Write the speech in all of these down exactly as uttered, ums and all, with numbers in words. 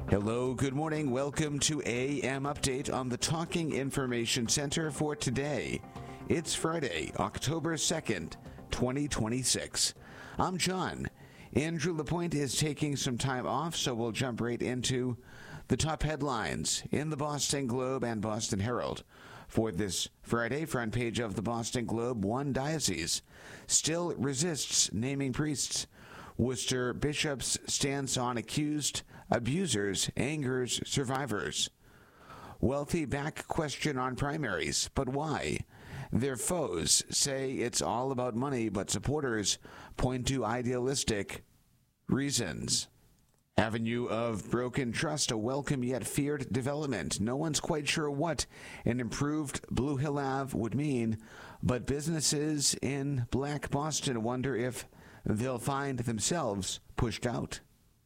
Hello, good morning. Welcome to A M Update on the Talking Information Center for today. It's Friday, October second, twenty twenty-six. I'm John. Andrew Lapointe is taking some time off, so we'll jump right into the top headlines in the Boston Globe and Boston Herald. For this Friday, front page of the Boston Globe, one diocese still resists naming priests. Worcester Bishop's stance on accused abusers angers survivors. Wealthy back question on primaries, but why? Their foes say it's all about money, but supporters point to idealistic reasons. Avenue of broken trust, a welcome yet feared development. No one's quite sure what an improved Blue Hill Ave would mean, but businesses in Black Boston wonder if they'll find themselves pushed out.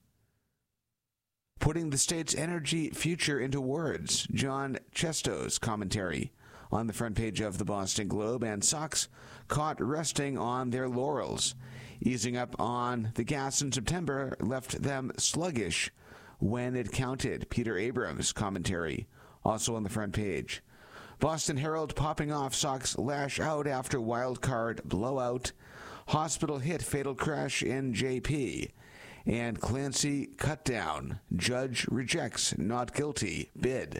Putting the state's energy future into words, John Chesto's commentary on the front page of the Boston Globe, and Sox caught resting on their laurels. Easing up on the gas in September left them sluggish when it counted. Peter Abrams' commentary, also on the front page. Boston Herald popping off, Sox lash out after wild card blowout. Hospital hit, fatal crash in J P. And Clancy cut down. Judge rejects not guilty bid.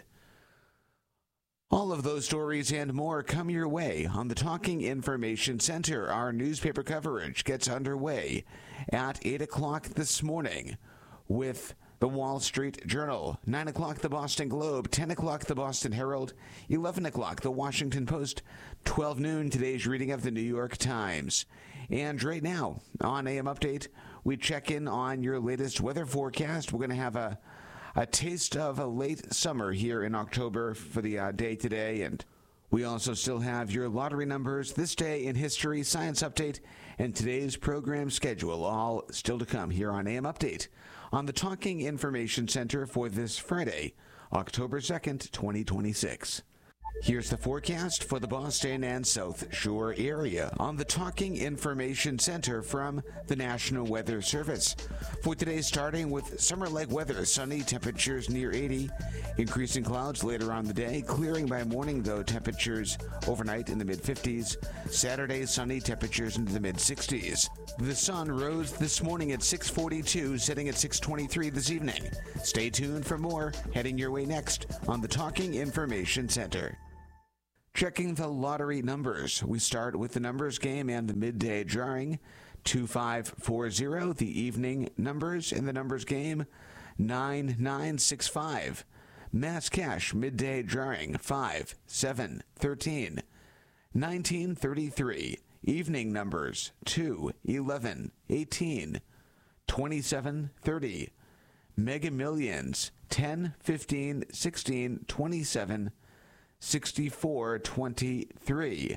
All of those stories and more come your way on the Talking Information Center. Our newspaper coverage gets underway at eight o'clock this morning with the Wall Street Journal, nine o'clock the Boston Globe, ten o'clock the Boston Herald, eleven o'clock the Washington Post, twelve noon today's reading of the New York Times. And right now on A M Update, we check in on your latest weather forecast. We're going to have a A taste of a late summer here in October for the uh, day today. And we also still have your lottery numbers, this day in history, science update, and today's program schedule, all still to come here on A M Update on the Talking Information Center for this Friday, October second, twenty twenty-six. Here's the forecast for the Boston and South Shore area on the Talking Information Center from the National Weather Service. For today, starting with summer-like weather, sunny, temperatures near eighty, increasing clouds later on the day, clearing by morning, though, temperatures overnight in the mid-fifties. Saturday, sunny, temperatures into the mid-sixties. The sun rose this morning at six forty-two, setting at six twenty-three this evening. Stay tuned for more, heading your way next on the Talking Information Center. Checking the lottery numbers. We start with the numbers game and the midday drawing. two five four zero, the evening numbers in the numbers game. nine nine six five. Mass cash midday drawing. five seven thirteen. nineteen thirty-three. Evening numbers. two eleven eighteen. twenty-seven thirty. Mega Millions. ten fifteen sixteen twenty-seven sixty-four twenty-three.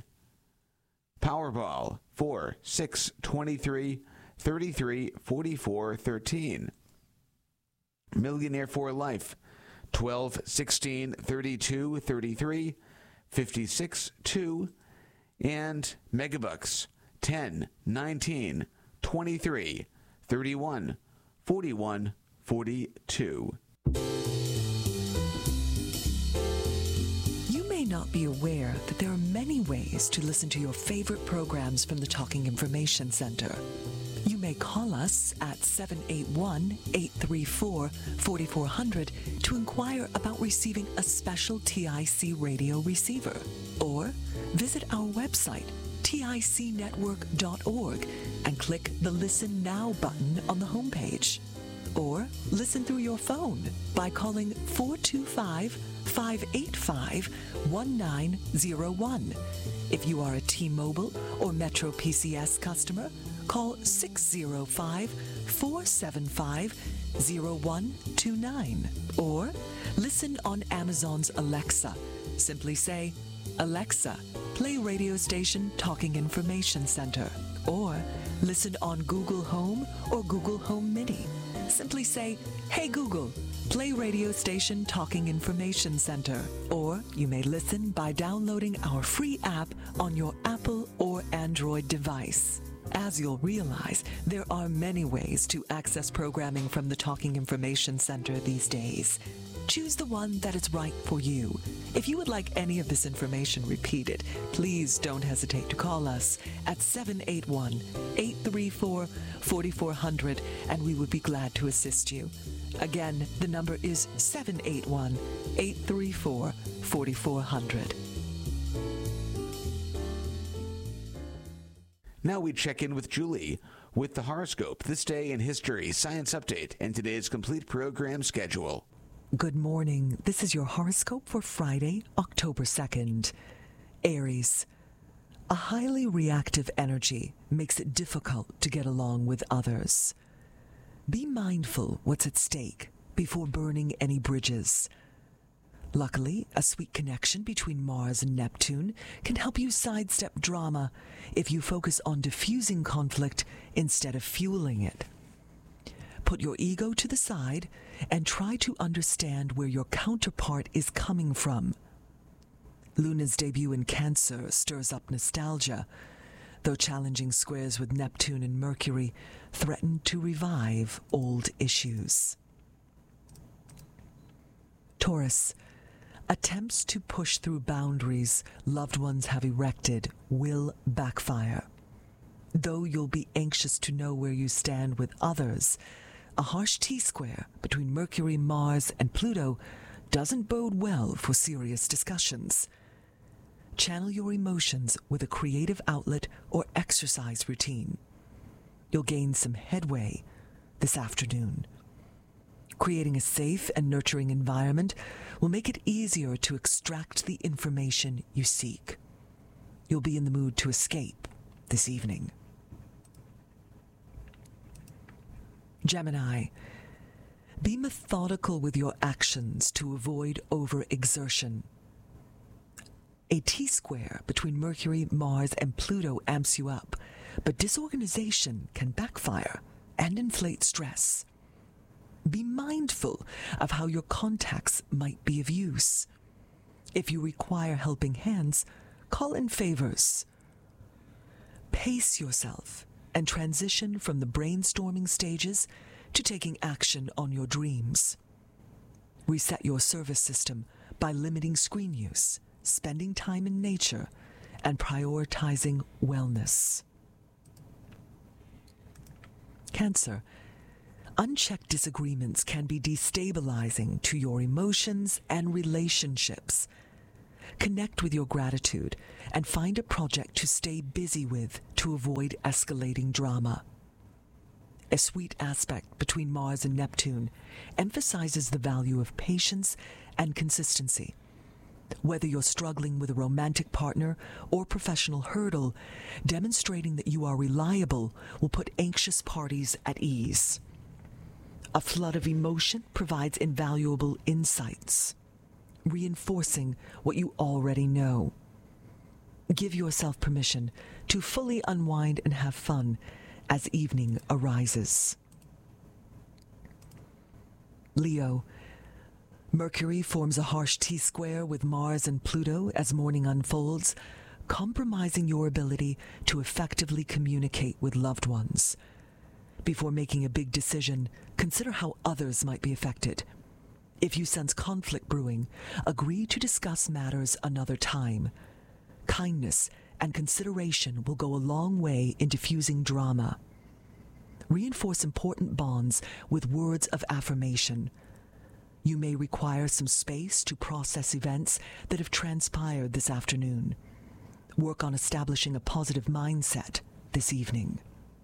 Powerball four six twenty-three thirty-three forty-four thirteen. Millionaire for Life twelve sixteen thirty-two thirty-three fifty-six two. And Megabucks ten nineteen twenty-three thirty-one forty-one forty-two. Not be aware that there are many ways to listen to your favorite programs from the Talking Information Center. You may call us at seven eight one, eight three four, four four zero zero to inquire about receiving a special T I C radio receiver, or visit our website, tic network dot org, and click the Listen Now button on the homepage. Or listen through your phone by calling four two five, five eight five, one nine zero one. If you are a T-Mobile or Metro P C S customer, call six zero five, four seven five, zero one two nine. Or listen on Amazon's Alexa. Simply say, Alexa, play radio station Talking Information Center. Or listen on Google Home or Google Home Mini. Simply say, Hey Google, play radio station Talking Information Center. Or you may listen by downloading our free app on your Apple or Android device. As you'll realize, there are many ways to access programming from the Talking Information Center these days. Choose the one that is right for you. If you would like any of this information repeated, please don't hesitate to call us at seven eight one, eight three four, four four zero zero and we would be glad to assist you. Again, the number is seven eight one, eight three four, four four zero zero. Now we check in with Julie with the horoscope, this day in history, science update, and today's complete program schedule. Good morning. This is your horoscope for Friday, October second. Aries. A highly reactive energy makes it difficult to get along with others. Be mindful what's at stake before burning any bridges. Luckily, a sweet connection between Mars and Neptune can help you sidestep drama if you focus on diffusing conflict instead of fueling it. Put your ego to the side and try to understand where your counterpart is coming from. Luna's debut in Cancer stirs up nostalgia, though challenging squares with Neptune and Mercury threaten to revive old issues. Taurus. Attempts to push through boundaries loved ones have erected will backfire. Though you'll be anxious to know where you stand with others, a harsh T-square between Mercury, Mars, and Pluto doesn't bode well for serious discussions. Channel your emotions with a creative outlet or exercise routine. You'll gain some headway this afternoon. Creating a safe and nurturing environment will make it easier to extract the information you seek. You'll be in the mood to escape this evening. Gemini. Be methodical with your actions to avoid overexertion. A T-square between Mercury, Mars, and Pluto amps you up, but disorganization can backfire and inflate stress. Be mindful of how your contacts might be of use. If you require helping hands, call in favors. Pace yourself and transition from the brainstorming stages to taking action on your dreams. Reset your service system by limiting screen use, spending time in nature, and prioritizing wellness. Cancer. Unchecked disagreements can be destabilizing to your emotions and relationships. Connect with your gratitude and find a project to stay busy with to avoid escalating drama. A sweet aspect between Mars and Neptune emphasizes the value of patience and consistency. Whether you're struggling with a romantic partner or professional hurdle, demonstrating that you are reliable will put anxious parties at ease. A flood of emotion provides invaluable insights, reinforcing what you already know. Give yourself permission to fully unwind and have fun as evening arises. Leo. Mercury forms a harsh T-square with Mars and Pluto as morning unfolds, compromising your ability to effectively communicate with loved ones. Before making a big decision, consider how others might be affected. If you sense conflict brewing, agree to discuss matters another time. Kindness and consideration will go a long way in diffusing drama. Reinforce important bonds with words of affirmation. You may require some space to process events that have transpired this afternoon. Work on establishing a positive mindset this evening.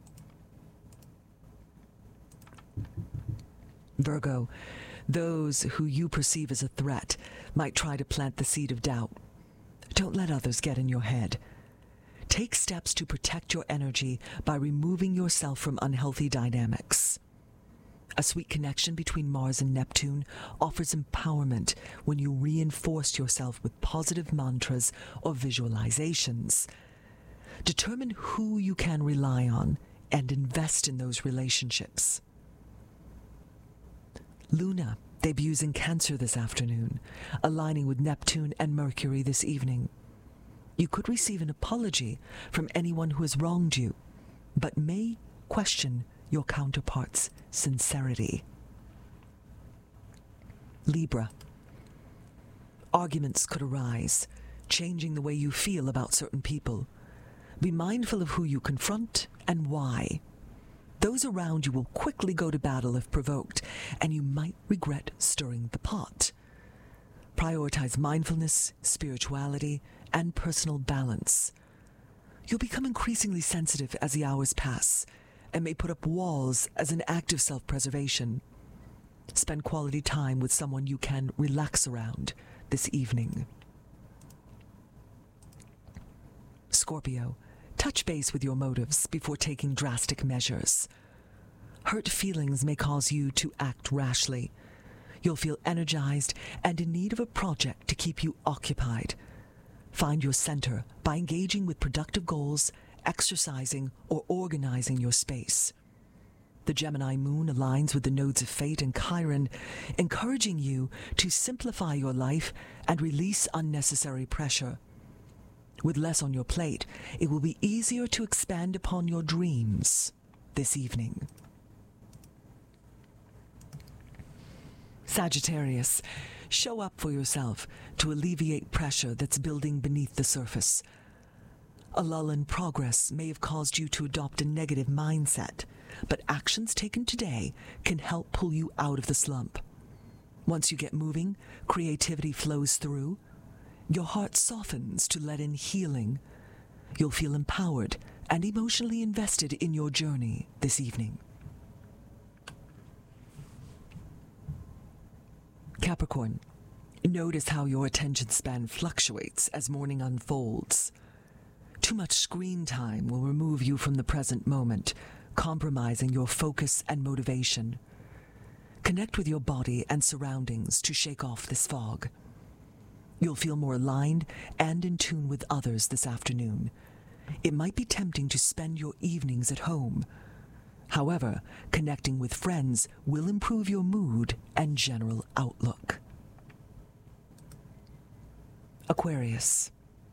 Virgo. Those who you perceive as a threat might try to plant the seed of doubt. Don't let others get in your head. Take steps to protect your energy by removing yourself from unhealthy dynamics. A sweet connection between Mars and Neptune offers empowerment when you reinforce yourself with positive mantras or visualizations. Determine who you can rely on and invest in those relationships. Luna debuts in Cancer this afternoon, aligning with Neptune and Mercury this evening. You could receive an apology from anyone who has wronged you. but may question your counterpart's sincerity. Libra. Arguments could arise, changing the way you feel about certain people. Be mindful of who you confront and why. Those around you will quickly go to battle if provoked, and you might regret stirring the pot. Prioritize mindfulness, spirituality, and personal balance. You'll become increasingly sensitive as the hours pass, and may put up walls as an act of self-preservation. Spend quality time with someone you can relax around this evening. Scorpio, touch base with your motives before taking drastic measures. Hurt feelings may cause you to act rashly. You'll feel energized and in need of a project to keep you occupied. Find your center by engaging with productive goals, exercising, or organizing your space. The Gemini moon aligns with the nodes of Fate and Chiron, encouraging you to simplify your life and release unnecessary pressure. With less on your plate, it will be easier to expand upon your dreams this evening. Sagittarius, show up for yourself to alleviate pressure that's building beneath the surface. A lull in progress may have caused you to adopt a negative mindset, but actions taken today can help pull you out of the slump. Once you get moving, creativity flows through. Your heart softens to let in healing. You'll feel empowered and emotionally invested in your journey this evening. Capricorn, notice how your attention span fluctuates as morning unfolds. Too much screen time will remove you from the present moment, compromising your focus and motivation. Connect with your body and surroundings to shake off this fog. You'll feel more aligned and in tune with others this afternoon. It might be tempting to spend your evenings at home. However, connecting with friends will improve your mood and general outlook. Aquarius.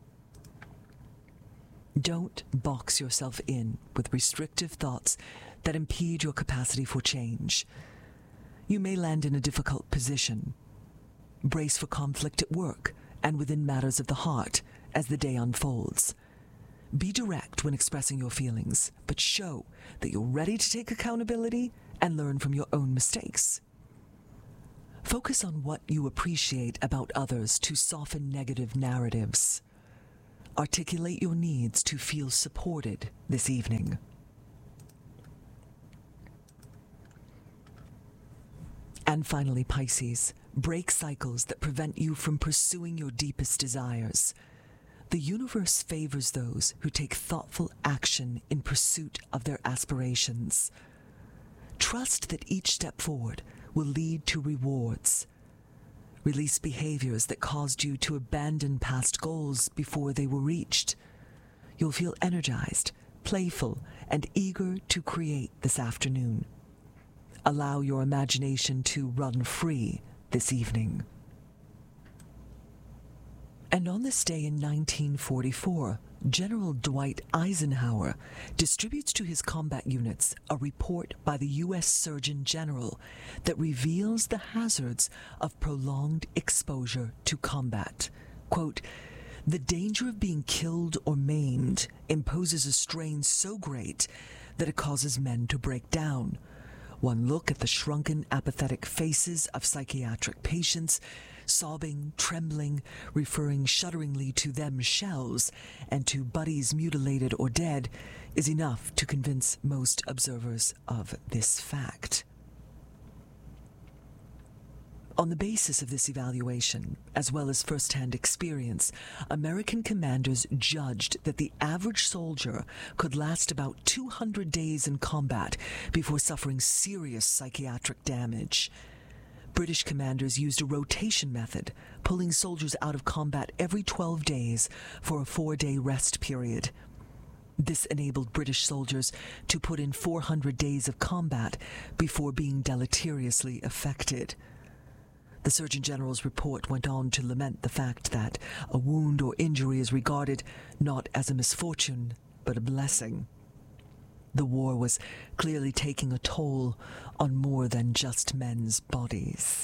Don't box yourself in with restrictive thoughts that impede your capacity for change. You may land in a difficult position. Brace for conflict at work and within matters of the heart as the day unfolds. Be direct when expressing your feelings, but show that you're ready to take accountability and learn from your own mistakes. Focus on what you appreciate about others to soften negative narratives. Articulate your needs to feel supported this evening. And finally, Pisces, break cycles that prevent you from pursuing your deepest desires. The universe favors those who take thoughtful action in pursuit of their aspirations. Trust that each step forward will lead to rewards. Release behaviors that caused you to abandon past goals before they were reached. You'll feel energized, playful, and eager to create this afternoon. Allow your imagination to run free this evening. And on this day in nineteen forty-four, General Dwight Eisenhower distributes to his combat units a report by the U S Surgeon General that reveals the hazards of prolonged exposure to combat. Quote, "The danger of being killed or maimed imposes a strain so great that it causes men to break down. One look at the shrunken, apathetic faces of psychiatric patients, sobbing, trembling, referring shudderingly to them shells and to bodies mutilated or dead, is enough to convince most observers of this fact." On the basis of this evaluation, as well as first-hand experience, American commanders judged that the average soldier could last about two hundred days in combat before suffering serious psychiatric damage. British commanders used a rotation method, pulling soldiers out of combat every twelve days for a four-day rest period. This enabled British soldiers to put in four hundred days of combat before being deleteriously affected. The Surgeon General's report went on to lament the fact that a wound or injury is regarded not as a misfortune, but a blessing. The war was clearly taking a toll on more than just men's bodies.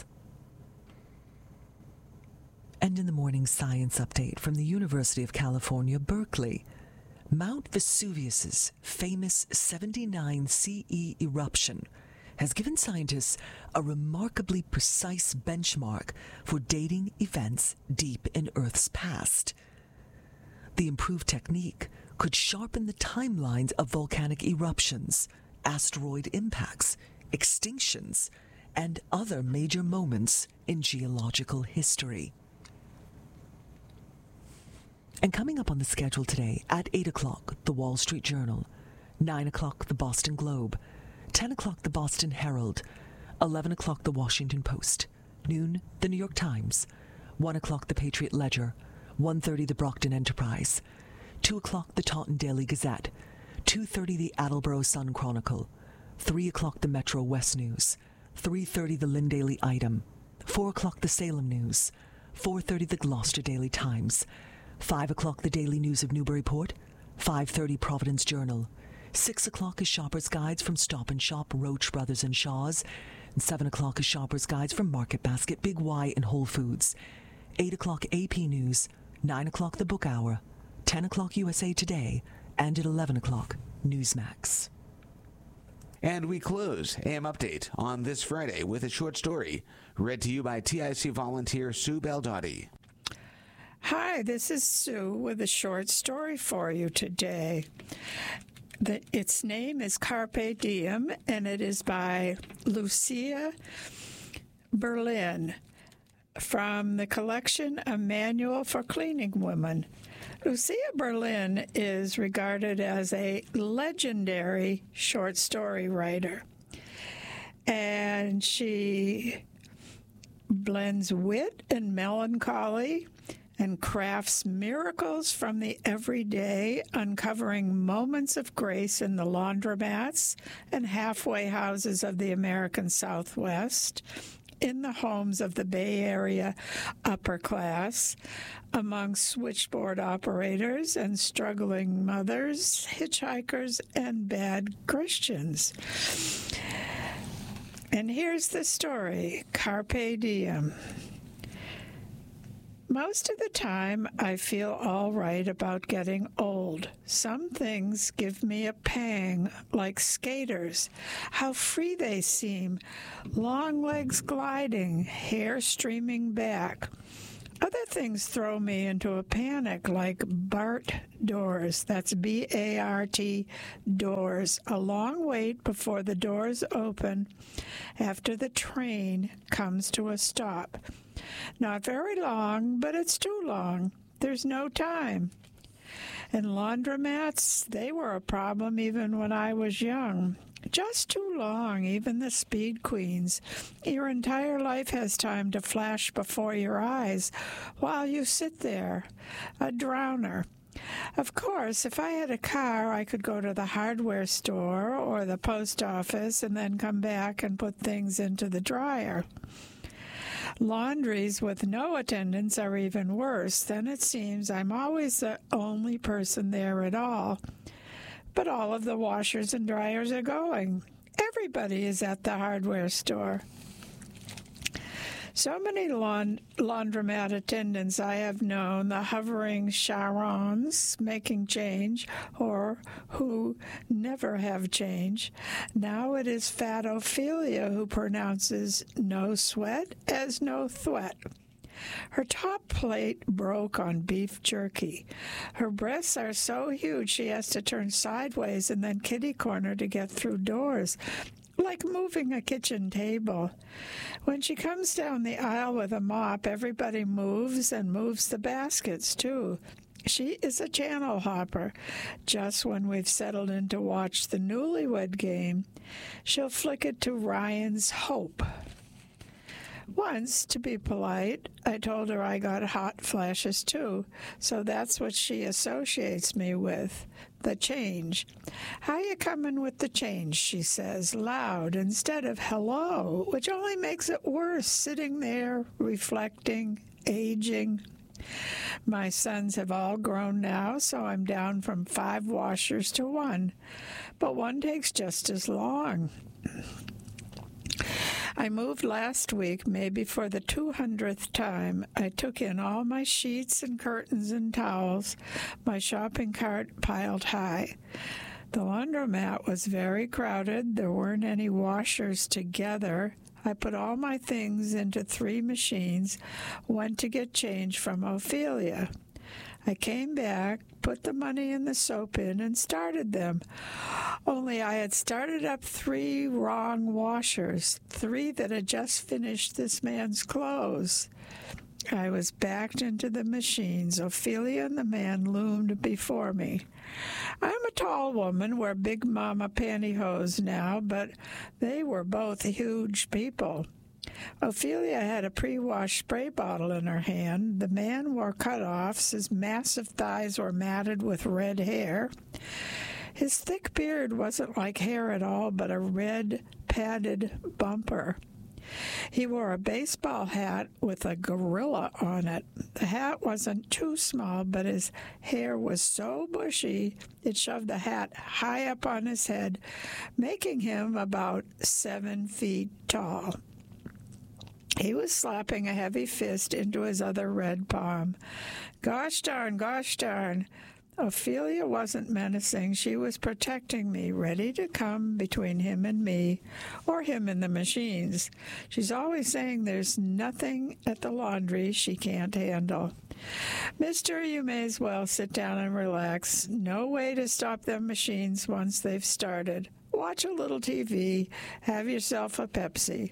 And in the morning science update from the University of California, Berkeley, Mount Vesuvius's famous seventy-nine C E eruption has given scientists a remarkably precise benchmark for dating events deep in Earth's past. The improved technique could sharpen the timelines of volcanic eruptions, asteroid impacts, extinctions, and other major moments in geological history. And coming up on the schedule today, at eight o'clock, the Wall Street Journal, nine o'clock, the Boston Globe, ten o'clock, the Boston Herald, eleven o'clock, the Washington Post, noon, the New York Times, one o'clock, the Patriot Ledger, one thirty, the Brockton Enterprise, two o'clock, the Taunton Daily Gazette, two thirty, the Attleboro Sun Chronicle, three o'clock, the Metro West News, three thirty, the Lynn Daily Item, four o'clock, the Salem News, four thirty, the Gloucester Daily Times, five o'clock, the Daily News of Newburyport, five thirty, Providence Journal, six o'clock is Shopper's Guides from Stop and Shop, Roach Brothers and Shaw's, and seven o'clock is Shopper's Guides from Market Basket, Big Y, and Whole Foods, eight o'clock, A P News, nine o'clock, the Book Hour, ten o'clock, U S A Today, and at eleven o'clock, Newsmax. And we close A M Update on this Friday with a short story read to you by T I C volunteer Sue Beldotti. Hi, this is Sue with a short story for you today. The, its name is Carpe Diem, and it is by Lucia Berlin from the collection A Manual for Cleaning Women. Lucia Berlin is regarded as a legendary short story writer, and she blends wit and melancholy and crafts miracles from the everyday, uncovering moments of grace in the laundromats and halfway houses of the American Southwest, in the homes of the Bay Area upper class, among switchboard operators and struggling mothers, hitchhikers, and bad Christians. And here's the story, Carpe Diem. Most of the time, I feel all right about getting old. Some things give me a pang, like skaters. How free they seem, long legs gliding, hair streaming back. Other things throw me into a panic, like BART doors. That's B A R T doors. A long wait before the doors open after the train comes to a stop. Not very long, but it's too long. There's no time. And laundromats, they were a problem even when I was young. Just too long, even the speed queens. Your entire life has time to flash before your eyes while you sit there, a drowner. Of course, if I had a car, I could go to the hardware store or the post office and then come back and put things into the dryer. Laundries with no attendants are even worse. Then it seems I'm always the only person there at all. But all of the washers and dryers are going. Everybody is at the hardware store. So many laund- laundromat attendants I have known, the hovering Sharons making change, or who never have change. Now it is Fat Ophelia who pronounces no sweat as no thwet. Her top plate broke on beef jerky. Her breasts are so huge she has to turn sideways and then kitty corner to get through doors, like moving a kitchen table. When she comes down the aisle with a mop, everybody moves and moves the baskets, too. She is a channel hopper. Just when we've settled in to watch the Newlywed Game, she'll flick it to Ryan's Hope. Once, to be polite, I told her I got hot flashes too, so that's what she associates me with, the change. How you coming with the change, she says, loud, instead of hello, which only makes it worse, sitting there, reflecting, aging. My sons have all grown now, so I'm down from five washers to one, but one takes just as long. I moved last week, maybe for the two hundredth time. I took in all my sheets and curtains and towels, my shopping cart piled high. The laundromat was very crowded. There weren't any washers together. I put all my things into three machines, went to get change from Ophelia. I came back, put the money and the soap in, and started them. Only I had started up three wrong washers, three that had just finished this man's clothes. I was backed into the machines. Ophelia and the man loomed before me. I'm a tall woman, wear big mama pantyhose now, but they were both huge people. Ophelia had a pre-washed spray bottle in her hand. The man wore cutoffs. His massive thighs were matted with red hair. His thick beard wasn't like hair at all, but a red padded bumper. He wore a baseball hat with a gorilla on it. The hat wasn't too small, but his hair was so bushy it shoved the hat high up on his head, making him about seven feet tall. He was slapping a heavy fist into his other red palm. Gosh darn, gosh darn. Ophelia wasn't menacing. She was protecting me, ready to come between him and me, or him and the machines. She's always saying there's nothing at the laundry she can't handle. Mister, you may as well sit down and relax. No way to stop them machines once they've started. Watch a little T V. Have yourself a Pepsi.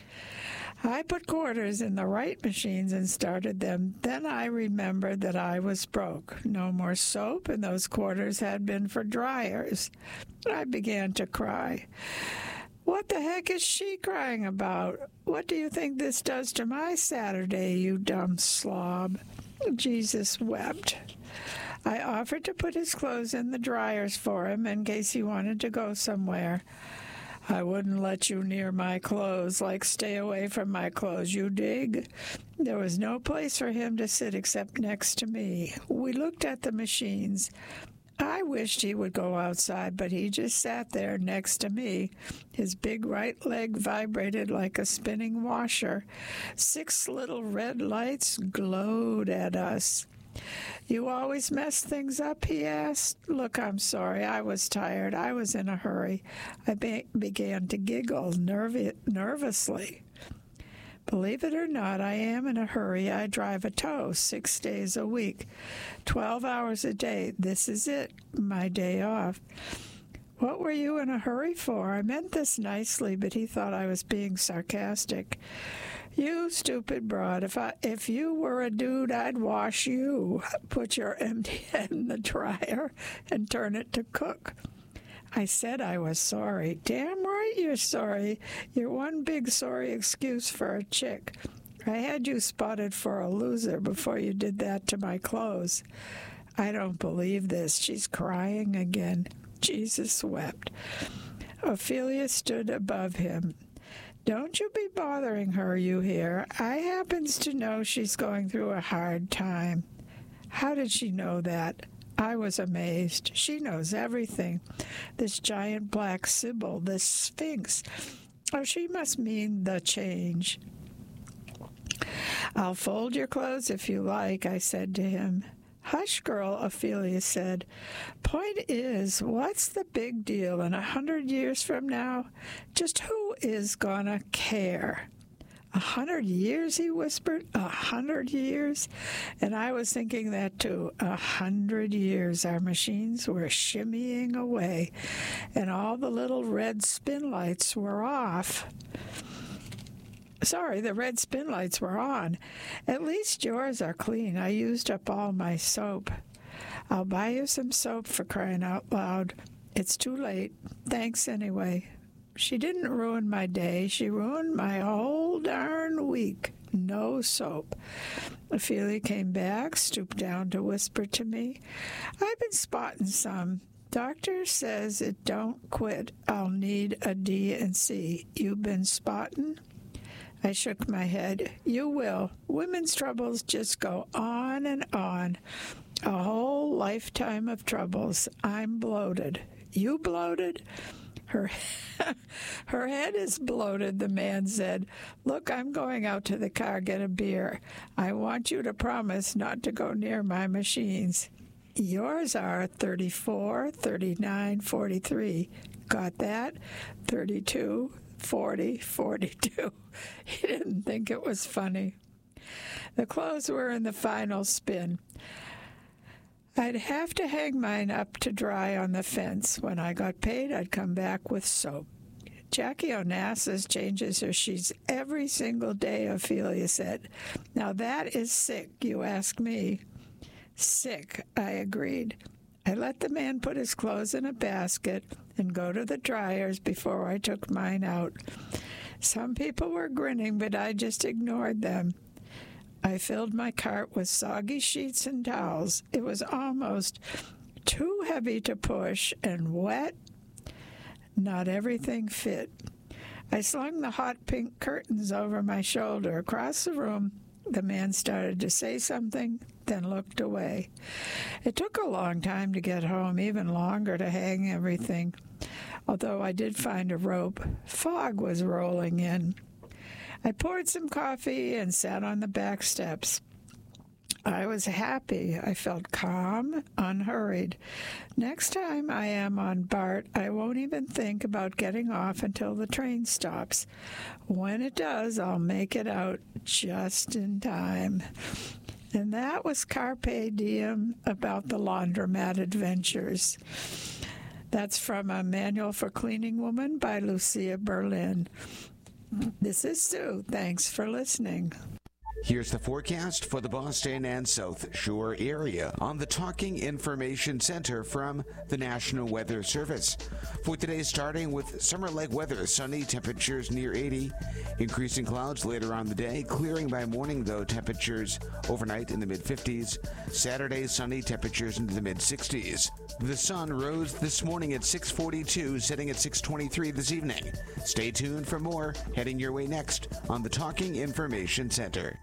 I put quarters in the right machines and started them. Then I remembered that I was broke. No more soap, and those quarters had been for dryers. I began to cry. What the heck is she crying about? What do you think this does to my Saturday, you dumb slob? Jesus wept. I offered to put his clothes in the dryers for him in case he wanted to go somewhere. I wouldn't let you near my clothes, like stay away from my clothes, you dig? There was no place for him to sit except next to me. We looked at the machines. I wished he would go outside, but he just sat there next to me. His big right leg vibrated like a spinning washer. Six little red lights glowed at us. You always mess things up, he asked. Look, I'm sorry. I was tired. I was in a hurry. I be- began to giggle nerv- nervously. Believe it or not, I am in a hurry. I drive a tow six days a week, twelve hours a day. This is it, my day off. What were you in a hurry for? I meant this nicely, but he thought I was being sarcastic. You stupid broad, if I if you were a dude, I'd wash you. Put your empty head in the dryer and turn it to cook. I said I was sorry. Damn right you're sorry. You're one big sorry excuse for a chick. I had you spotted for a loser before you did that to my clothes. I don't believe this. She's crying again. Jesus wept. Ophelia stood above him. Don't you be bothering her, you hear. I happens to know she's going through a hard time. How did she know that? I was amazed. She knows everything. This giant black Sybil, this Sphinx. Oh, she must mean the change. I'll fold your clothes if you like, I said to him. Hush, girl, Ophelia said. Point is, what's the big deal in a hundred years from now? Just who is gonna care? A hundred years, he whispered. A hundred years? And I was thinking that too. A hundred years. Our machines were shimmying away, and all the little red spin lights were off. Sorry, the red spin lights were on. At least yours are clean. I used up all my soap. I'll buy you some soap, for crying out loud. It's too late. Thanks anyway. She didn't ruin my day. She ruined my whole darn week. No soap. Ophelia came back, stooped down to whisper to me. I've been spotting some. Doctor says it don't quit. I'll need a D and C. You been spotting? I shook my head. You will. Women's troubles just go on and on. A whole lifetime of troubles. I'm bloated. You bloated? Her, her head is bloated, the man said. Look, I'm going out to the car, get a beer. I want you to promise not to go near my machines. Yours are thirty-four, thirty-nine, forty-three. Got that? thirty-two, forty, forty-two. He didn't think it was funny. The clothes were in the final spin. I'd have to hang mine up to dry on the fence. When I got paid, I'd come back with soap. Jackie Onassis changes her sheets every single day, Ophelia said. Now that is sick, you ask me. Sick, I agreed. I let the man put his clothes in a basket and go to the dryers before I took mine out. Some people were grinning, but I just ignored them. I filled my cart with soggy sheets and towels. It was almost too heavy to push and wet. Not everything fit. I slung the hot pink curtains over my shoulder. Across the room, the man started to say something, then looked away. It took a long time to get home, even longer to hang everything. Although I did find a rope, fog was rolling in. I poured some coffee and sat on the back steps. I was happy. I felt calm, unhurried. Next time I am on BART, I won't even think about getting off until the train stops. When it does, I'll make it out just in time. And that was Carpe Diem about the laundromat adventures. That's from A Manual for Cleaning Woman by Lucia Berlin. This is Sue. Thanks for listening. Here's the forecast for the Boston and South Shore area on the Talking Information Center from the National Weather Service. For today, starting with summer-like weather, sunny, temperatures near eighty, increasing clouds later on the day, clearing by morning, though, temperatures overnight in the mid-fifties. Saturday, sunny, temperatures into the mid-sixties. The sun rose this morning at six forty-two, setting at six twenty-three this evening. Stay tuned for more, heading your way next on the Talking Information Center.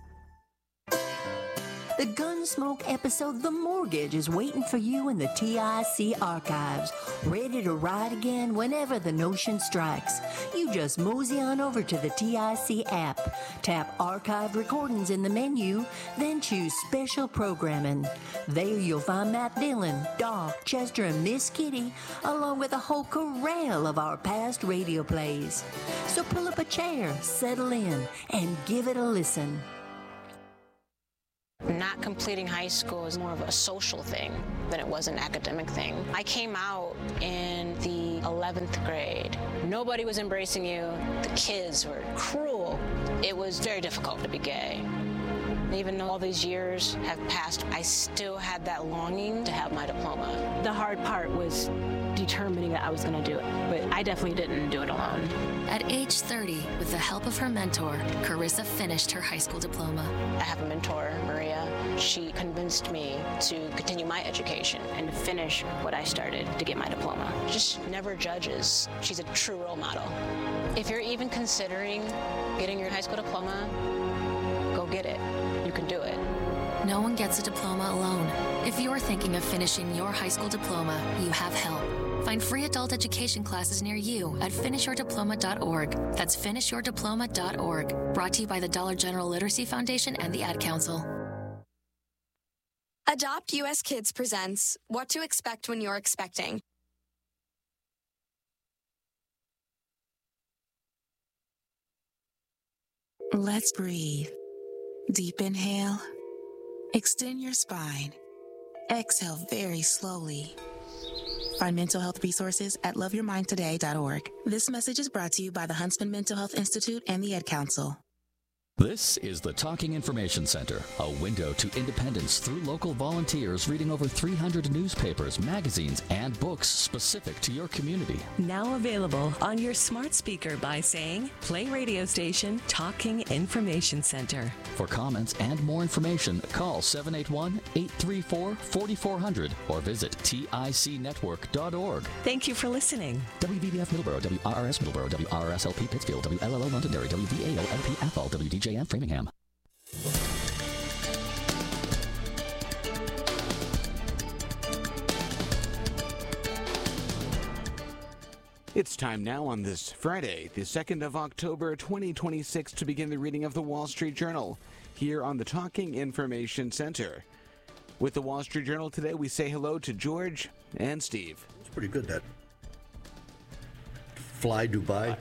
The Gunsmoke episode The Mortgage is waiting for you in the T I C archives, ready to ride again whenever the notion strikes. You just mosey on over to the T I C app, tap Archived Recordings in the menu, then choose Special Programming. There you'll find Matt Dillon, Doc, Chester, and Miss Kitty, along with a whole corral of our past radio plays. So pull up a chair, settle in, and give it a listen. Not completing high school is more of a social thing than it was an academic thing. I came out in the eleventh grade. Nobody was embracing you. The kids were cruel. It was very difficult to be gay. Even though all these years have passed, I still had that longing to have my diploma. The hard part was determining that I was going to do it, but I definitely didn't do it alone. At age thirty, with the help of her mentor, Carissa finished her high school diploma. I have a mentor, Maria. She convinced me to continue my education and to finish what I started to get my diploma. Just never judges. She's a true role model. If you're even considering getting your high school diploma, go get it. You can do it. No one gets a diploma alone. If you're thinking of finishing your high school diploma, you have help. Find free adult education classes near you at finish your diploma dot org. That's finish your diploma dot org. Brought to you by the Dollar General Literacy Foundation and the Ad Council. Adopt U S Kids presents What to Expect When You're Expecting. Let's breathe. Deep inhale. Extend your spine. Exhale very slowly. Find mental health resources at love your mind today dot org. This message is brought to you by the Huntsman Mental Health Institute and the Ad Council. This is the Talking Information Center, a window to independence through local volunteers reading over three hundred newspapers, magazines, and books specific to your community. Now available on your smart speaker by saying, play radio station Talking Information Center. For comments and more information, call seven eight one, eight three four, four four zero zero or visit T I C network dot org. Thank you for listening. W V B F Middleborough, W R R S Middleborough, W R R S L P Pittsfield, W L L O Londonderry, W V A L L P Athol, W D J M Framingham. It's time now on this Friday, the second of October, twenty twenty-six, to begin the reading of the Wall Street Journal here on the Talking Information Center. With the Wall Street Journal today, we say hello to George and Steve. It's pretty good, that. Fly Dubai.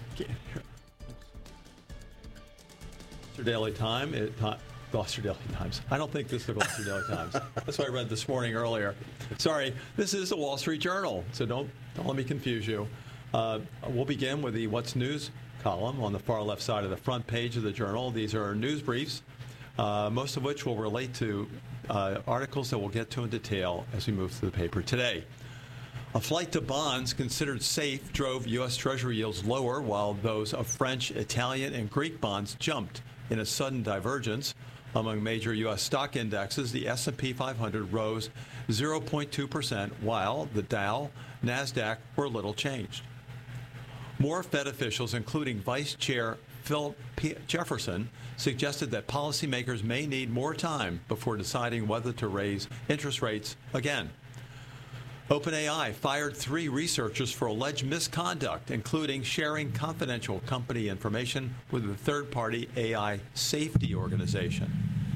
Gloucester Daily Time. It, uh, Gloucester Daily Times. I don't think this is the Gloucester Daily Times. That's what I read this morning earlier. Sorry, this is the Wall Street Journal, so don't, don't let me confuse you. Uh, we'll begin with the What's News column on the far left side of the front page of the Journal. These are news briefs, uh, most of which will relate to uh, articles that we'll get to in detail as we move through the paper today. A flight to bonds considered safe drove U S. Treasury yields lower, while those of French, Italian, and Greek bonds jumped. In a sudden divergence among major U S stock indexes, the S and P five hundred rose zero point two percent, while the Dow, NASDAQ were little changed. More Fed officials, including Vice Chair Phil P- Jefferson, suggested that policymakers may need more time before deciding whether to raise interest rates again. OpenAI fired three researchers for alleged misconduct, including sharing confidential company information with a third-party A I safety organization.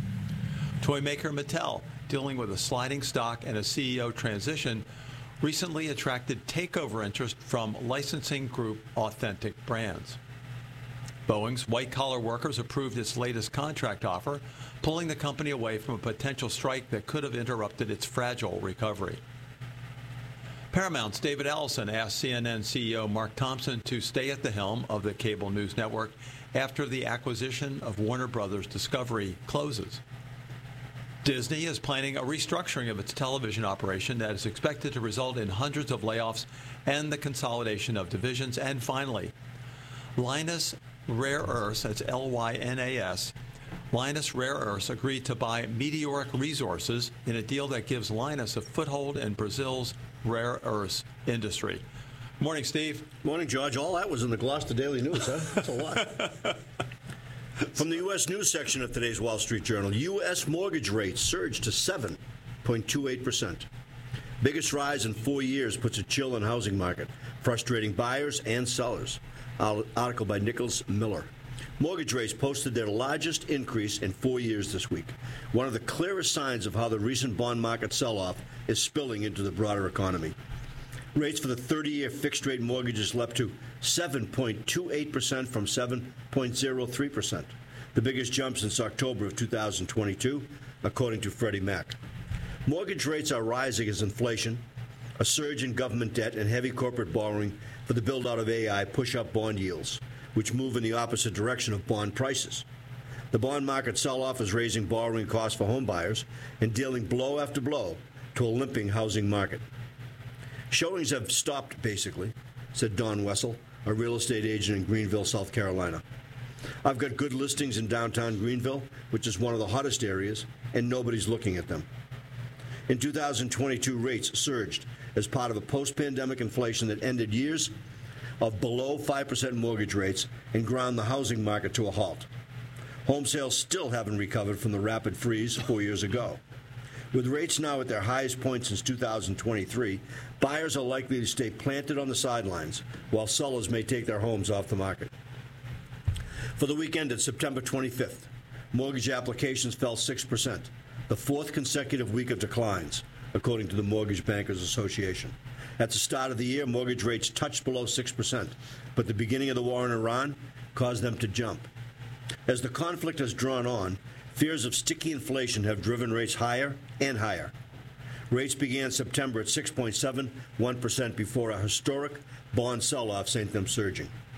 Toy maker Mattel, dealing with a sliding stock and a C E O transition, recently attracted takeover interest from licensing group Authentic Brands. Boeing's white-collar workers approved its latest contract offer, pulling the company away from a potential strike that could have interrupted its fragile recovery. Paramount's David Ellison asked C N N C E O Mark Thompson to stay at the helm of the cable news network after the acquisition of Warner Brothers Discovery closes. Disney is planning a restructuring of its television operation that is expected to result in hundreds of layoffs and the consolidation of divisions. And finally, Lynas Rare Earths, that's L Y N A S, Lynas Rare Earths agreed to buy Meteoric Resources in a deal that gives Lynas a foothold in Brazil's rare earths industry. Morning, Steve. Morning, George. All that was in the Gloucester Daily News, huh? That's a lot. From the U S News section of today's Wall Street Journal, U S mortgage rates surged to seven point two eight percent. Biggest rise in four years puts a chill in the housing market, frustrating buyers and sellers. Article by Nicholas Miller. Mortgage rates posted their largest increase in four years this week. One of the clearest signs of how the recent bond market sell-off is spilling into the broader economy. Rates for the thirty-year fixed-rate mortgages leapt to seven point two eight percent from seven point zero three percent, the biggest jump since October of two thousand twenty-two, according to Freddie Mac. Mortgage rates are rising as inflation, a surge in government debt, and heavy corporate borrowing for the build-out of A I push up bond yields, which move in the opposite direction of bond prices. The bond market sell-off is raising borrowing costs for home buyers and dealing blow after blow to a limping housing market. Showings have stopped, basically, said Don Wessel, a real estate agent in Greenville, South Carolina. I've got good listings in downtown Greenville, which is one of the hottest areas, and nobody's looking at them. In two thousand twenty-two, rates surged as part of a post-pandemic inflation that ended years of below five percent mortgage rates and ground the housing market to a halt. Home sales still haven't recovered from the rapid freeze four years ago. With rates now at their highest point since two thousand twenty-three, buyers are likely to stay planted on the sidelines, while sellers may take their homes off the market. For the week ended September twenty-fifth, mortgage applications fell six percent, the fourth consecutive week of declines, according to the Mortgage Bankers Association. At the start of the year, mortgage rates touched below six percent, but the beginning of the war in Iran caused them to jump. As the conflict has drawn on, fears of sticky inflation have driven rates higher and higher. Rates began September at six point seven one percent before a historic bond sell-off sent them surging.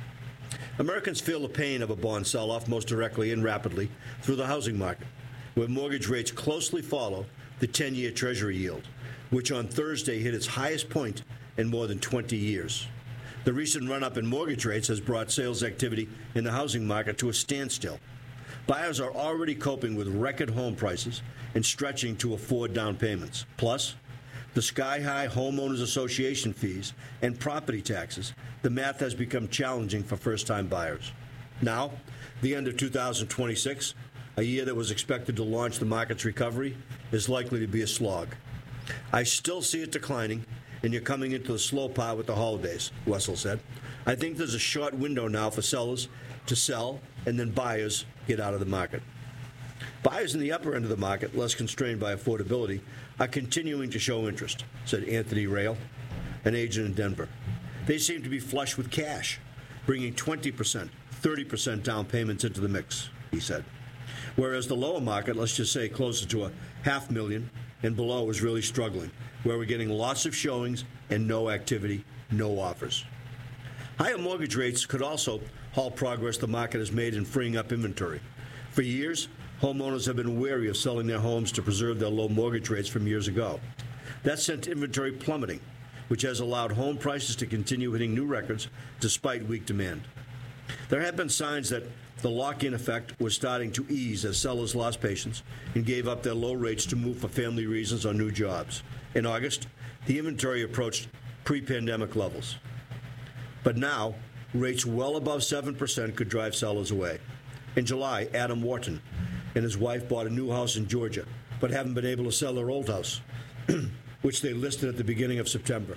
Americans feel the pain of a bond sell-off most directly and rapidly through the housing market, where mortgage rates closely follow the ten-year Treasury yield, which on Thursday hit its highest point in more than twenty years. The recent run-up in mortgage rates has brought sales activity in the housing market to a standstill. Buyers are already coping with record home prices and stretching to afford down payments. Plus, the sky-high homeowners association fees and property taxes, the math has become challenging for first-time buyers. Now, the end of two thousand twenty-six, a year that was expected to launch the market's recovery, is likely to be a slog. I still see it declining, and you're coming into the slow part with the holidays, Wessel said. I think there's a short window now for sellers to sell, and then buyers get out of the market. Buyers in the upper end of the market, less constrained by affordability, are continuing to show interest, said Anthony Rail, an agent in Denver. They seem to be flush with cash, bringing twenty percent, thirty percent down payments into the mix, he said. Whereas the lower market, let's just say closer to a half million and below, is really struggling, where we're getting lots of showings and no activity, no offers. Higher mortgage rates could also halt progress the market has made in freeing up inventory. For years, homeowners have been wary of selling their homes to preserve their low mortgage rates from years ago. That sent inventory plummeting, which has allowed home prices to continue hitting new records despite weak demand. There have been signs that the lock-in effect was starting to ease as sellers lost patience and gave up their low rates to move for family reasons or new jobs. In August, the inventory approached pre-pandemic levels. But now, rates well above seven percent could drive sellers away. In July, Adam Wharton and his wife bought a new house in Georgia, but haven't been able to sell their old house, which they listed at the beginning of September.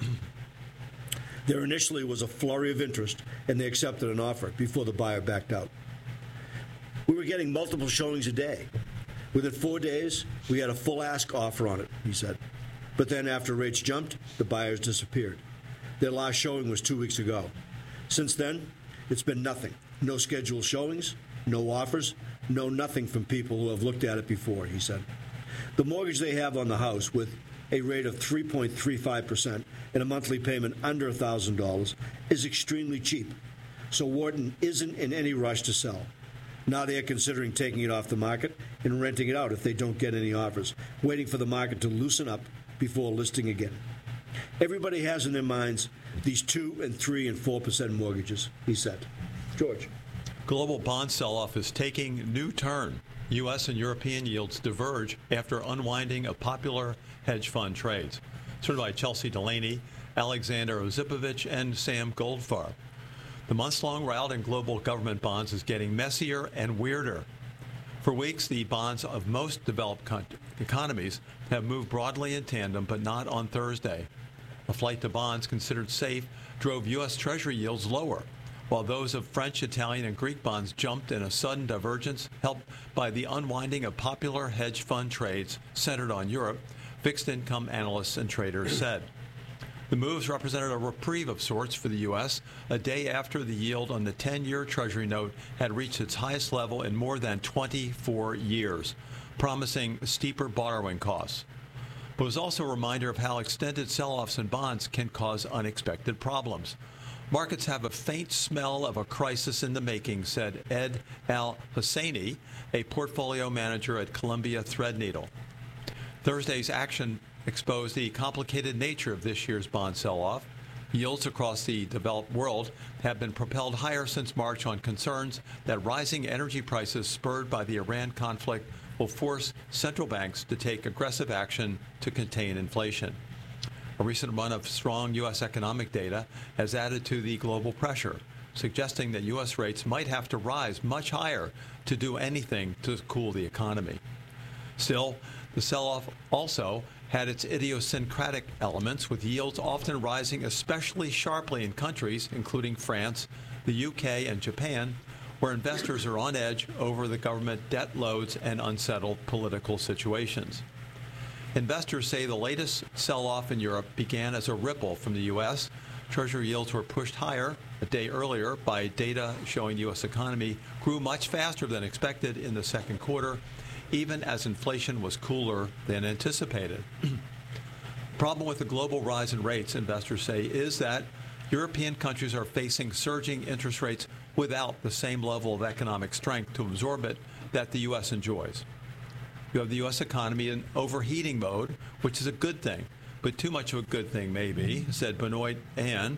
There initially was a flurry of interest, and they accepted an offer before the buyer backed out. We were getting multiple showings a day. Within four days, we had a full ask offer on it, he said. But then after rates jumped, the buyers disappeared. Their last showing was two weeks ago. Since then, it's been nothing. No scheduled showings, no offers, no nothing from people who have looked at it before, he said. The mortgage they have on the house, with a rate of three point three five percent and a monthly payment under one thousand dollars, is extremely cheap. So Wharton isn't in any rush to sell. Now they are considering taking it off the market and renting it out if they don't get any offers, waiting for the market to loosen up before listing again. Everybody has in their minds these two and three and four percent mortgages, he said. George. Global bond sell-off is taking new turn. U S and European yields diverge after unwinding of popular hedge fund trades. It's written by Chelsea Delaney, Alexander Ozipovich, and Sam Goldfarb. The months-long rout in global government bonds is getting messier and weirder. For weeks, the bonds of most developed con- economies have moved broadly in tandem, but not on Thursday. A flight to bonds considered safe drove U S. Treasury yields lower, while those of French, Italian, and Greek bonds jumped in a sudden divergence, helped by the unwinding of popular hedge fund trades centered on Europe, fixed income analysts and traders said. The moves represented a reprieve of sorts for the U S, a day after the yield on the ten-year Treasury note had reached its highest level in more than twenty-four years, promising steeper borrowing costs. But it was also a reminder of how extended sell-offs in bonds can cause unexpected problems. Markets have a faint smell of a crisis in the making, said Ed Al-Husseini, a portfolio manager at Columbia Threadneedle. Thursday's action exposed the complicated nature of this year's bond sell-off. Yields across the developed world have been propelled higher since March on concerns that rising energy prices spurred by the Iran conflict will force central banks to take aggressive action to contain inflation. A recent run of strong U S economic data has added to the global pressure, suggesting that U S rates might have to rise much higher to do anything to cool the economy. Still, the sell-off also had its idiosyncratic elements, with yields often rising especially sharply in countries, including France, the U K, and Japan, where investors are on edge over the government debt loads and unsettled political situations. Investors say the latest sell-off in Europe began as a ripple from the U S. Treasury yields were pushed higher a day earlier by data showing the U S economy grew much faster than expected in the second quarter, even as inflation was cooler than anticipated. The problem with the global rise in rates, investors say, is that European countries are facing surging interest rates without the same level of economic strength to absorb it that the U S enjoys. You have the U S economy in overheating mode, which is a good thing, but too much of a good thing maybe, said Benoit Ann,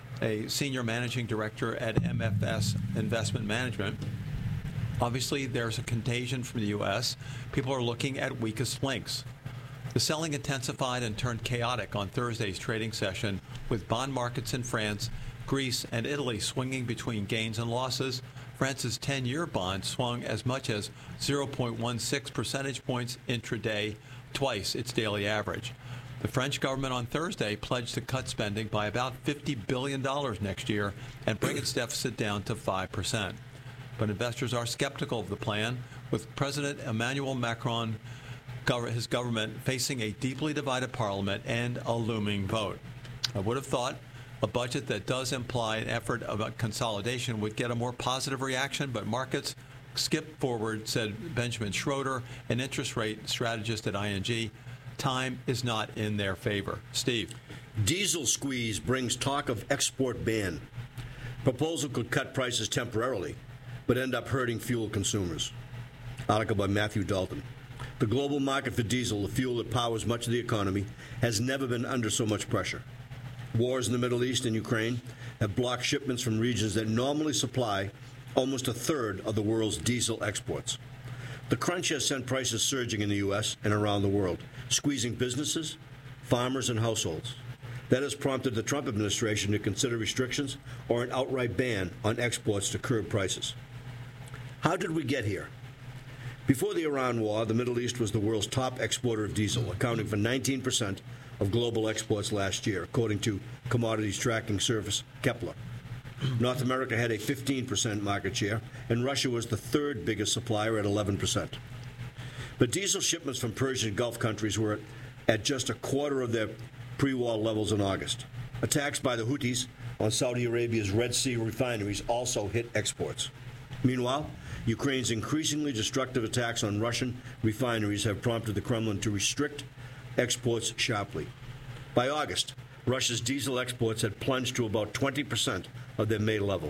a senior managing director at M F S Investment Management. Obviously, there's a contagion from the U S. People are looking at weakest links. The selling intensified and turned chaotic on Thursday's trading session, with bond markets in France, Greece, and Italy swinging between gains and losses. France's ten-year bond swung as much as zero point one six percentage points intraday, twice its daily average. The French government on Thursday pledged to cut spending by about fifty billion dollars next year and bring its deficit down to five percent. But investors are skeptical of the plan, with President Emmanuel Macron, his government, facing a deeply divided parliament and a looming vote. I would have thought a budget that does imply an effort of consolidation would get a more positive reaction, but markets skip forward, said Benjamin Schroeder, an interest rate strategist at I N G. Time is not in their favor. Steve. Diesel squeeze brings talk of export ban. Proposal could cut prices temporarily, but end up hurting fuel consumers. Article by Matthew Dalton. The global market for diesel, the fuel that powers much of the economy, has never been under so much pressure. Wars in the Middle East and Ukraine have blocked shipments from regions that normally supply almost a third of the world's diesel exports. The crunch has sent prices surging in the U S and around the world, squeezing businesses, farmers, and households. That has prompted the Trump administration to consider restrictions or an outright ban on exports to curb prices. How did we get here? Before the Iran war, the Middle East was the world's top exporter of diesel, accounting for nineteen percent of global exports last year, according to commodities tracking service Kepler. North America had a fifteen percent market share, and Russia was the third biggest supplier at eleven percent. But diesel shipments from Persian Gulf countries were at just a quarter of their pre-war levels in August. Attacks by the Houthis on Saudi Arabia's Red Sea refineries also hit exports. Meanwhile, Ukraine's increasingly destructive attacks on Russian refineries have prompted the Kremlin to restrict exports sharply. By August, Russia's diesel exports had plunged to about twenty percent of their May level.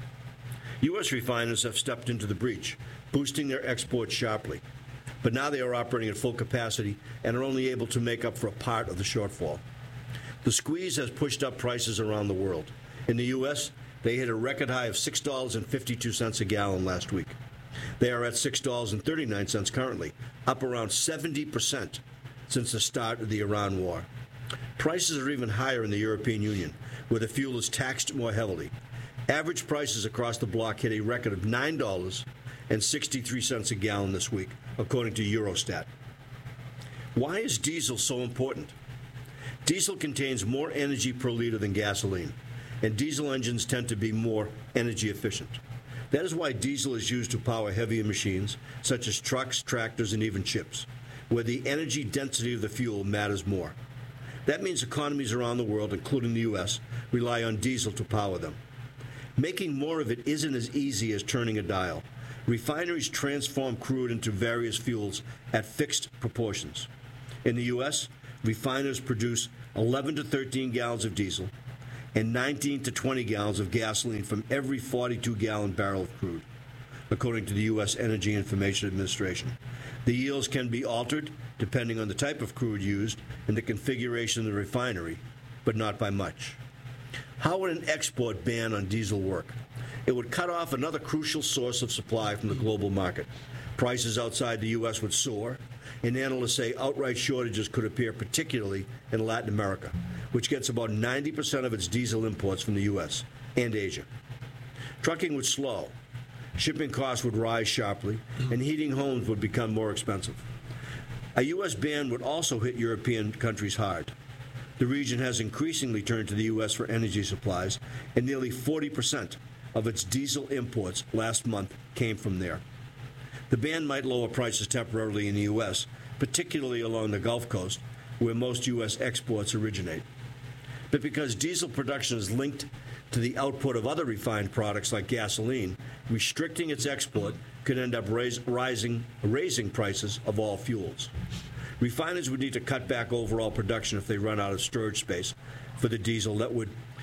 U S refiners have stepped into the breach, boosting their exports sharply. But now they are operating at full capacity and are only able to make up for a part of the shortfall. The squeeze has pushed up prices around the world. In the U S, they hit a record high of six dollars and fifty-two cents a gallon last week. They are at six dollars and thirty-nine cents currently, up around seventy percent since the start of the Iran war. Prices are even higher in the European Union, where the fuel is taxed more heavily. Average prices across the bloc hit a record of nine dollars and sixty-three cents a gallon this week, according to Eurostat. Why is diesel so important? Diesel contains more energy per liter than gasoline, and diesel engines tend to be more energy efficient. That is why diesel is used to power heavier machines, such as trucks, tractors, and even ships, where the energy density of the fuel matters more. That means economies around the world, including the U S, rely on diesel to power them. Making more of it isn't as easy as turning a dial. Refineries transform crude into various fuels at fixed proportions. In the U S, refiners produce eleven to thirteen gallons of diesel and nineteen to twenty gallons of gasoline from every forty-two gallon barrel of crude, according to the U S Energy Information Administration. The yields can be altered depending on the type of crude used and the configuration of the refinery, but not by much. How would an export ban on diesel work? It would cut off another crucial source of supply from the global market. Prices outside the U S would soar, and analysts say outright shortages could appear, particularly in Latin America, which gets about ninety percent of its diesel imports from the U S and Asia. Trucking would slow, shipping costs would rise sharply, and heating homes would become more expensive. A U S ban would also hit European countries hard. The region has increasingly turned to the U S for energy supplies, and nearly forty percent of its diesel imports last month came from there. The ban might lower prices temporarily in the U S, particularly along the Gulf Coast, where most U S exports originate. But because diesel production is linked to the output of other refined products like gasoline, restricting its export could end up raise, rising, raising prices of all fuels. Refiners would need to cut back overall production if they run out of storage space for the diesel that would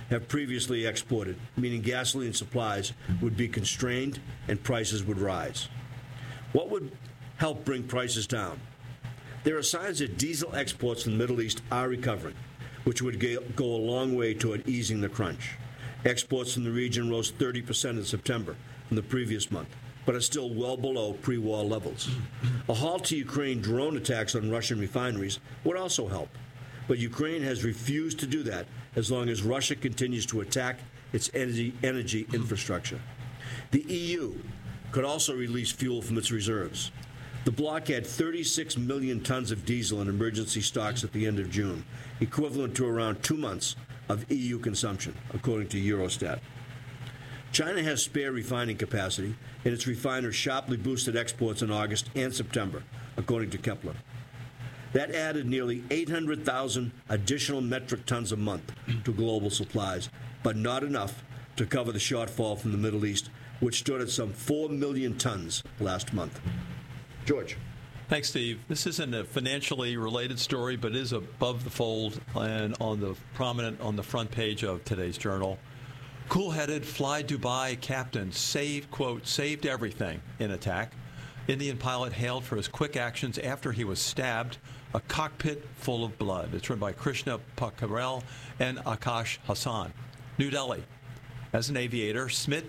have previously exported, meaning gasoline supplies would be constrained and prices would rise. What would help bring prices down? There are signs that diesel exports from the Middle East are recovering, which would go a long way toward easing the crunch. Exports from the region rose thirty percent in September from the previous month, but are still well below pre-war levels. A halt to Ukraine drone attacks on Russian refineries would also help, but Ukraine has refused to do that as long as Russia continues to attack its energy, energy infrastructure. The E U could also release fuel from its reserves. The bloc had thirty-six million tons of diesel in emergency stocks at the end of June, equivalent to around two months of E U consumption, according to Eurostat. China has spare refining capacity, and its refiners sharply boosted exports in August and September, according to Kepler. That added nearly eight hundred thousand additional metric tons a month to global supplies, but not enough to cover the shortfall from the Middle East, which stood at some four million tons last month. George. Thanks, Steve. This isn't a financially related story, but is above the fold and on the prominent on the front page of today's Journal. Cool-headed Fly Dubai captain saved, quote, saved everything in attack. Indian pilot hailed for his quick actions after he was stabbed. A cockpit full of blood. It's written by Krishna Pakarel and Akash Hassan. New Delhi. As an aviator, Smit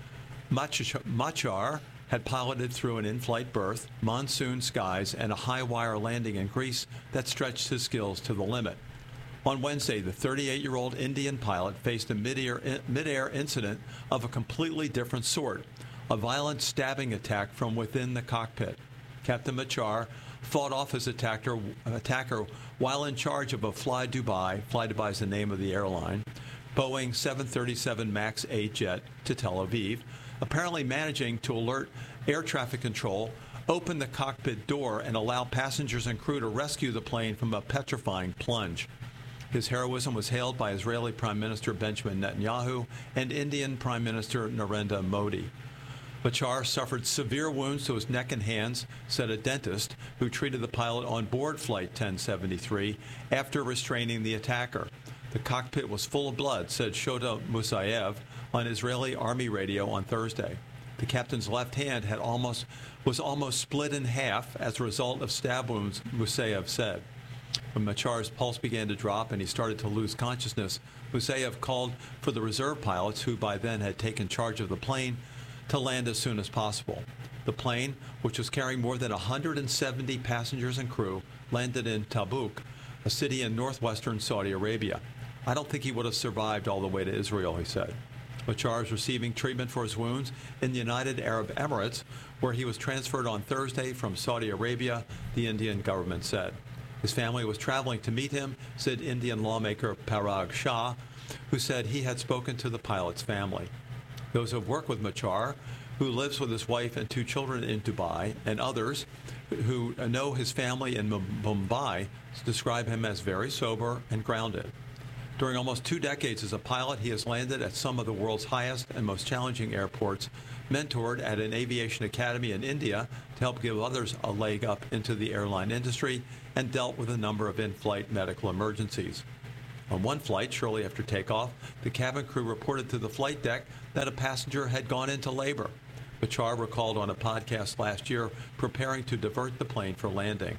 Machar had piloted through an in-flight berth, monsoon skies, and a high-wire landing in Greece that stretched his skills to the limit. On Wednesday, the thirty-eight-year-old Indian pilot faced a mid-air, mid-air incident of a completely different sort, a violent stabbing attack from within the cockpit. Captain Machar fought off his attacker, attacker while in charge of a Fly Dubai, Fly Dubai is the name of the airline, Boeing seven thirty-seven MAX eight jet to Tel Aviv, apparently managing to alert air traffic control, open the cockpit door, and allow passengers and crew to rescue the plane from a petrifying plunge. His heroism was hailed by Israeli Prime Minister Benjamin Netanyahu and Indian Prime Minister Narendra Modi. Machar suffered severe wounds to his neck and hands, said a dentist who treated the pilot on board Flight ten seventy-three after restraining the attacker. The cockpit was full of blood, said Shota Musayev on Israeli Army radio on Thursday. The captain's left hand had almost was almost split in half as a result of stab wounds, Musayev said. When Machar's pulse began to drop and he started to lose consciousness, Musayev called for the reserve pilots, who by then had taken charge of the plane, to land as soon as possible. The plane, which was carrying more than one hundred seventy passengers and crew, landed in Tabuk, a city in northwestern Saudi Arabia. I don't think he would have survived all the way to Israel, he said. Machar is receiving treatment for his wounds in the United Arab Emirates, where he was transferred on Thursday from Saudi Arabia, the Indian government said. His family was traveling to meet him, said Indian lawmaker Parag Shah, who said he had spoken to the pilot's family. Those who have worked with Machar, who lives with his wife and two children in Dubai, and others who know his family in Mumbai, describe him as very sober and grounded. During almost two decades as a pilot, he has landed at some of the world's highest and most challenging airports, mentored at an aviation academy in India to help give others a leg up into the airline industry, and dealt with a number of in-flight medical emergencies. On one flight, shortly after takeoff, the cabin crew reported to the flight deck that a passenger had gone into labor. Machar recalled on a podcast last year preparing to divert the plane for landing.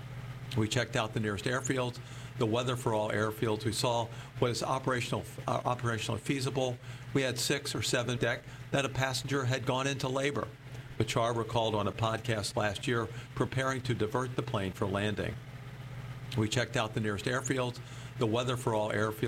We checked out the nearest airfields, the weather for all airfields. We saw what is operational, uh, operationally feasible. We had six or seven deck that a passenger had gone into labor. Machar recalled on a podcast last year preparing to divert the plane for landing. We checked out the nearest airfields, the weather for all airfields.